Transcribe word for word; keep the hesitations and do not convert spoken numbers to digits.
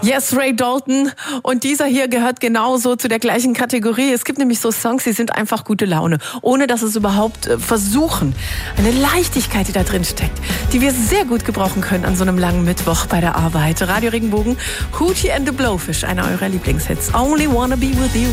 Yes, Ray Dalton. Und dieser hier gehört genauso zu der gleichen Kategorie. Es gibt nämlich so Songs, die sind einfach gute Laune, ohne dass es überhaupt äh, versuchen. Eine Leichtigkeit, die da drin steckt, die wir sehr gut gebrauchen können an so einem langen Mittwoch bei der Arbeit. Radio Regenbogen, Hootie and the Blowfish, einer eurer Lieblingshits. Only wanna be with you.